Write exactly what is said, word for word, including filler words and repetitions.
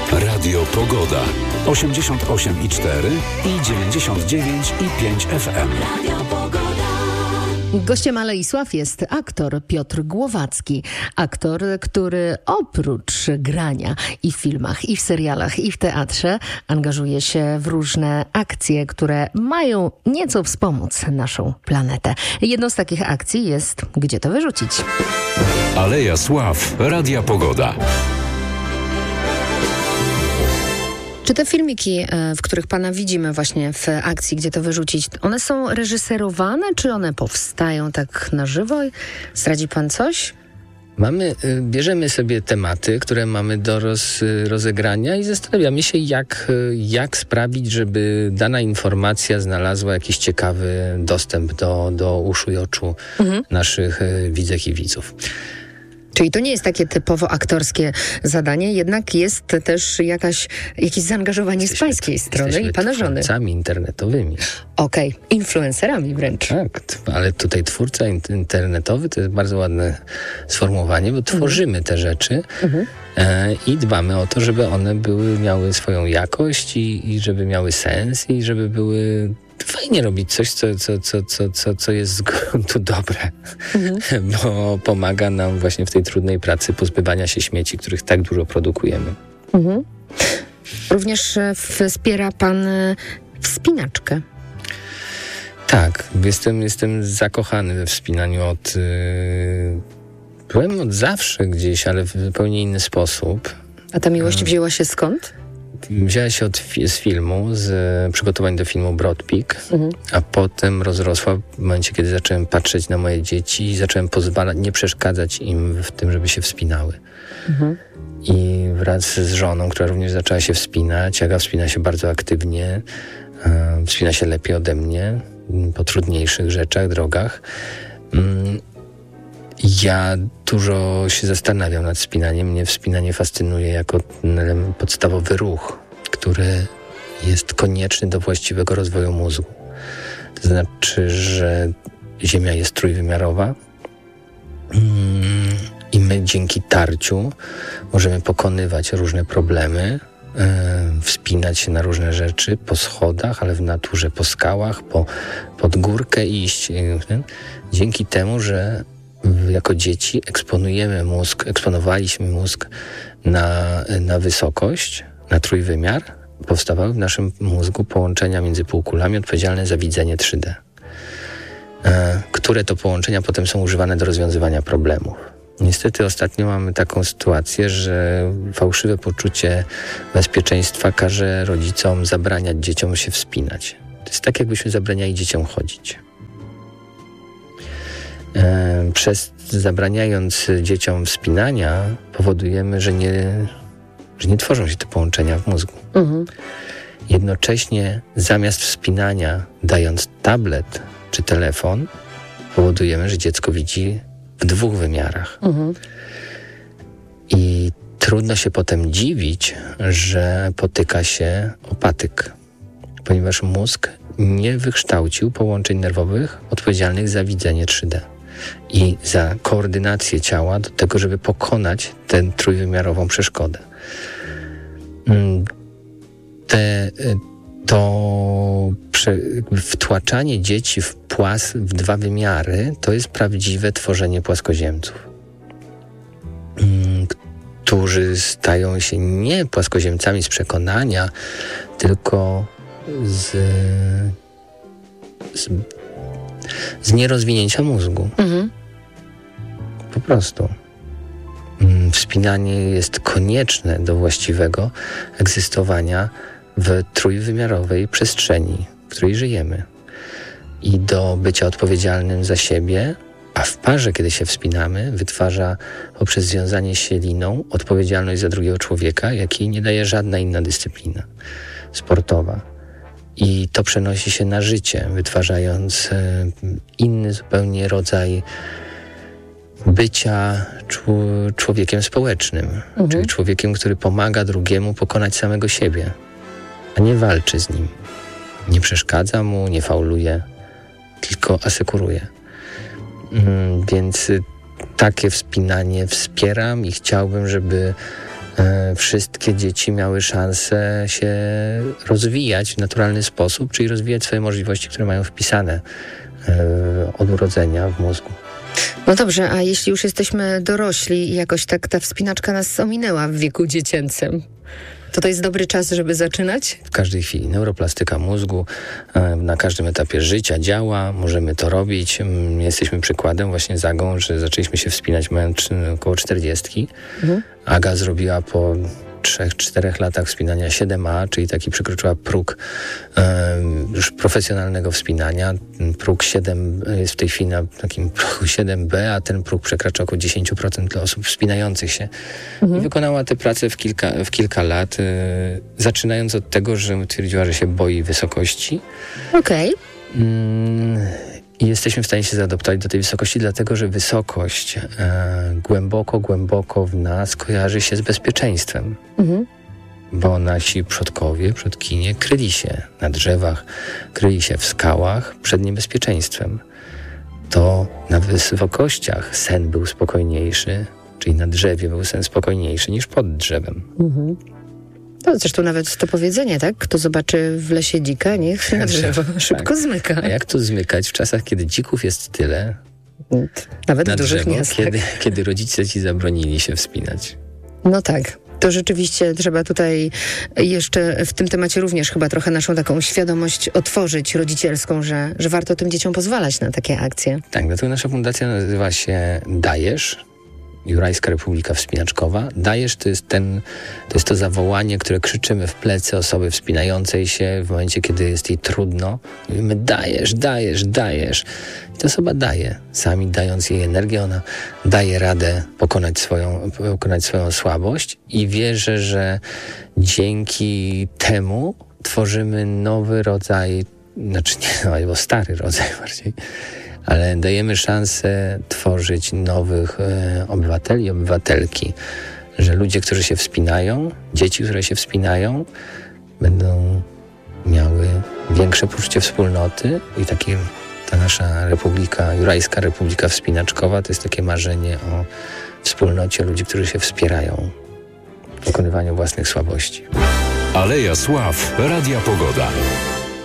Radio Pogoda. osiemdziesiąt osiem i cztery i dziewięćdziesiąt dziewięć i pięć F M. Radio Pogoda. Gościem Alei Sław jest aktor Piotr Głowacki. Aktor, który oprócz grania i w filmach, i w serialach, i w teatrze angażuje się w różne akcje, które mają nieco wspomóc naszą planetę. Jedną z takich akcji jest Gdzie to wyrzucić? Aleja Sław. Radia Pogoda. Czy te filmiki, w których pana widzimy właśnie w akcji Gdzie to wyrzucić, one są reżyserowane, czy one powstają tak na żywo? Zdradzi pan coś? Mamy, bierzemy sobie tematy, które mamy do roz, rozegrania i zastanawiamy się, jak, jak sprawić, żeby dana informacja znalazła jakiś ciekawy dostęp do, do uszu i oczu mhm. naszych widzek i widzów. Czyli to nie jest takie typowo aktorskie zadanie, jednak jest też jakaś, jakieś zaangażowanie jesteśmy, z pańskiej strony i pana żony. Twórcami internetowymi. Okej, okay. Influencerami wręcz. Tak, ale tutaj twórca internetowy to jest bardzo ładne sformułowanie, bo tworzymy te rzeczy mhm. e, i dbamy o to, żeby one były, miały swoją jakość i, i żeby miały sens i żeby były... Fajnie robić coś, co, co, co, co, co, co jest z gruntu dobre, mhm. bo pomaga nam właśnie w tej trudnej pracy pozbywania się śmieci, których tak dużo produkujemy. Mhm. Również wspiera pan wspinaczkę. Tak, jestem, jestem zakochany we wspinaniu od... Yy, byłem od zawsze gdzieś, ale w zupełnie inny sposób. A ta miłość wzięła się skąd? Wzięła się od, z filmu, z przygotowań do filmu Broad Peak, mhm. a potem rozrosła w momencie, kiedy zacząłem patrzeć na moje dzieci i zacząłem pozwalać, nie przeszkadzać im w tym, żeby się wspinały. Mhm. I wraz z żoną, która również zaczęła się wspinać, Aga wspina się bardzo aktywnie, e, wspina się lepiej ode mnie po trudniejszych rzeczach, drogach. Mm. Ja dużo się zastanawiam nad wspinaniem. Mnie wspinanie fascynuje jako podstawowy ruch, który jest konieczny do właściwego rozwoju mózgu. To znaczy, że Ziemia jest trójwymiarowa i my dzięki tarciu możemy pokonywać różne problemy, wspinać się na różne rzeczy po schodach, ale w naturze po skałach, po, pod górkę iść. Dzięki temu, że jako dzieci eksponujemy mózg, eksponowaliśmy mózg na, na wysokość, na trójwymiar. Powstawały w naszym mózgu połączenia między półkulami odpowiedzialne za widzenie trzy D, e, które to połączenia potem są używane do rozwiązywania problemów. Niestety ostatnio mamy taką sytuację, że fałszywe poczucie bezpieczeństwa każe rodzicom zabraniać dzieciom się wspinać. To jest tak, jakbyśmy zabraniali dzieciom chodzić. Przez zabraniając dzieciom wspinania powodujemy, że nie, że nie tworzą się te połączenia w mózgu. Mhm. Jednocześnie zamiast wspinania, dając tablet czy telefon, powodujemy, że dziecko widzi w dwóch wymiarach. Mhm. I trudno się potem dziwić, że potyka się o patyk, ponieważ mózg nie wykształcił połączeń nerwowych odpowiedzialnych za widzenie trzy D i za koordynację ciała do tego, żeby pokonać tę trójwymiarową przeszkodę. Te, to prze, wtłaczanie dzieci w płas w dwa wymiary to jest prawdziwe tworzenie płaskoziemców, którzy stają się nie płaskoziemcami z przekonania, tylko z, z, z nierozwinięcia mózgu. Mhm. Po prostu. Wspinanie jest konieczne do właściwego egzystowania w trójwymiarowej przestrzeni, w której żyjemy. I do bycia odpowiedzialnym za siebie, a w parze, kiedy się wspinamy, wytwarza poprzez związanie się liną odpowiedzialność za drugiego człowieka, jakiej nie daje żadna inna dyscyplina sportowa. I to przenosi się na życie, wytwarzając inny zupełnie rodzaj bycia czł- człowiekiem społecznym, mhm. czyli człowiekiem, który pomaga drugiemu pokonać samego siebie, a nie walczy z nim. Nie przeszkadza mu, nie fauluje, tylko asekuruje. Mm, więc takie wspinanie wspieram i chciałbym, żeby e, wszystkie dzieci miały szansę się rozwijać w naturalny sposób, czyli rozwijać swoje możliwości, które mają wpisane e, od urodzenia w mózgu. No dobrze, a jeśli już jesteśmy dorośli i jakoś tak ta wspinaczka nas ominęła w wieku dziecięcym, to to jest dobry czas, żeby zaczynać? W każdej chwili. Neuroplastyka mózgu e, na każdym etapie życia działa, możemy to robić. Jesteśmy przykładem właśnie z Agą, że zaczęliśmy się wspinać mając około czterdziestki. Mhm. Aga zrobiła po trzech, czterech latach wspinania siedem A, czyli taki przekroczyła próg e, już profesjonalnego wspinania. Próg siedem jest w tej chwili na takim progu siedem B, a ten próg przekracza około dziesięć procent dla osób wspinających się. Mhm. I wykonała tę pracę w kilka, w kilka lat, e, zaczynając od tego, że twierdziła, że się boi wysokości. Okej. Okay. Mm, I jesteśmy w stanie się zaadoptować do tej wysokości, dlatego że wysokość e, głęboko, głęboko w nas kojarzy się z bezpieczeństwem. Mhm. Bo nasi przodkowie, przodkinie kryli się na drzewach, kryli się w skałach przed niebezpieczeństwem. To na wysokościach sen był spokojniejszy, czyli na drzewie był sen spokojniejszy niż pod drzewem. Mhm. No, zresztą nawet to powiedzenie, tak? Kto zobaczy w lesie dzika, niech na drzewo szybko tak. zmyka. A jak tu zmykać w czasach, kiedy dzików jest tyle? Nawet na w dużych drzewo, miastach. Kiedy, kiedy rodzice ci zabronili się wspinać. No tak. To rzeczywiście trzeba tutaj jeszcze w tym temacie również chyba trochę naszą taką świadomość otworzyć rodzicielską, że, że warto tym dzieciom pozwalać na takie akcje. Tak, dlatego nasza fundacja nazywa się Dajesz, Jurajska Republika Wspinaczkowa. Dajesz to jest, ten, to jest to zawołanie, które krzyczymy w plecy osoby wspinającej się w momencie, kiedy jest jej trudno. Mówimy dajesz, dajesz, dajesz. I ta osoba daje. Sami dając jej energię, ona daje radę pokonać swoją, pokonać swoją słabość i wierzę, że dzięki temu tworzymy nowy rodzaj, znaczy nie, no, bo stary rodzaj bardziej, ale dajemy szansę tworzyć nowych e, obywateli i obywatelki, że ludzie, którzy się wspinają, dzieci, które się wspinają, będą miały większe poczucie wspólnoty i takie, ta nasza republika, Jurajska Republika Wspinaczkowa, to jest takie marzenie o wspólnocie ludzi, którzy się wspierają w pokonywaniu własnych słabości. Aleja Sław, Radia Pogoda.